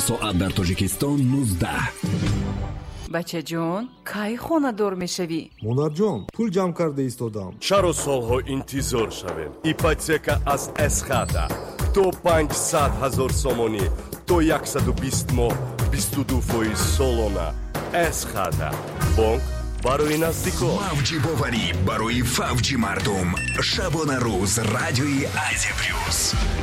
соат дар Тоҷикистон 19. бачаҷон, кай хонадор мешавӣ? монарҷон, пул ҷамъ карда истодам. чаро солҳо интизор шавем? ипотека аз эсхата то 500,000 сомонӣ то 120 моҳ 22% солона. эсхата бонк барои наздикон. мавҷи боварӣ барои фавҷи мардум. шабона рӯз радиои Азия Плюс.